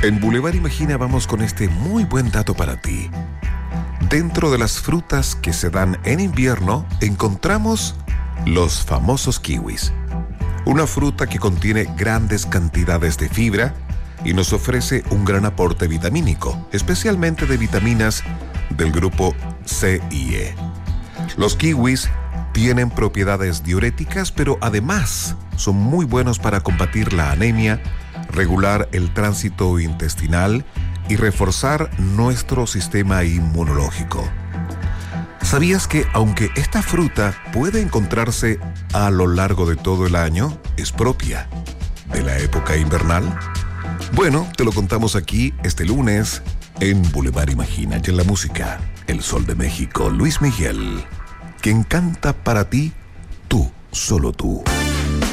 En Boulevard Imagina vamos con este muy buen dato para ti. Dentro de las frutas que se dan en invierno encontramos los famosos kiwis. Una fruta que contiene grandes cantidades de fibra y nos ofrece un gran aporte vitamínico, especialmente de vitaminas del grupo C y E. Los kiwis tienen propiedades diuréticas, pero además son muy buenos para combatir la anemia, regular el tránsito intestinal y reforzar nuestro sistema inmunológico. ¿Sabías que aunque esta fruta puede encontrarse a lo largo de todo el año, es propia de la época invernal? Bueno, te lo contamos aquí este lunes en Boulevard Imagina y en la música, El Sol de México, Luis Miguel, quien canta para ti, tú, solo tú.